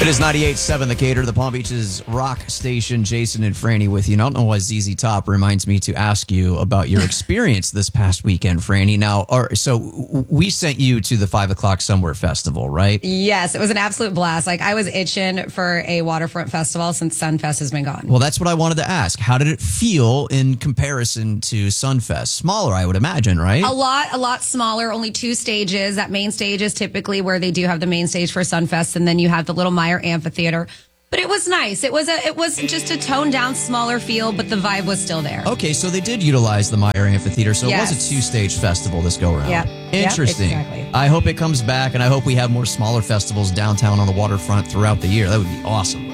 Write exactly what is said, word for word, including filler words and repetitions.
It is ninety-eight point seven The Gator, the Palm Beach's rock station. Jason and Franny with you. And I don't know why Z Z Top reminds me to ask you about your experience this past weekend, Franny. Now, or, so we sent you to the Five O'Clock Somewhere Festival, right? Yes, it was an absolute blast. Like, I was itching for a waterfront festival since Sunfest has been gone. Well, that's what I wanted to ask. How did it feel in comparison to Sunfest? Smaller, I would imagine, right? A lot, a lot smaller. Only two stages. That main stage is typically where they do have the main stage for Sunfest, and then you have the Little Meyer Amphitheater. But it was nice. It was a, it was just a toned down, smaller feel, but the vibe was still there. Okay, so they did utilize the Meyer Amphitheater, so yes. it was a two-stage festival this go around. Yeah, interesting. Yep, exactly. I hope it comes back, and I hope we have more smaller festivals downtown on the waterfront throughout the year. That would be awesome.